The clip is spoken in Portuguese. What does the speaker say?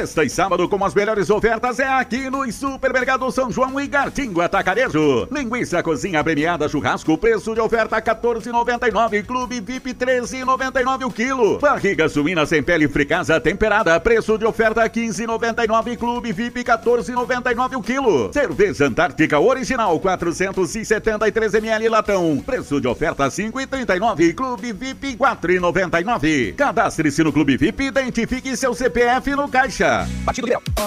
Sexta e sábado com as melhores ofertas é aqui no Supermercado São João e Gartinho Atacarejo. Linguiça cozinha premiada churrasco, preço de oferta R$14,99. Clube VIP R$13,99 o quilo. Barriga suína sem pele fricasa temperada, preço de oferta R$15,99. Clube VIP R$14,99 o quilo. Cerveja Antártica original 473 ml latão, preço de oferta R$5,39. Clube VIP R$4,99. Cadastre-se no Clube VIP, identifique seu CPF no caixa. Batido Grêmio.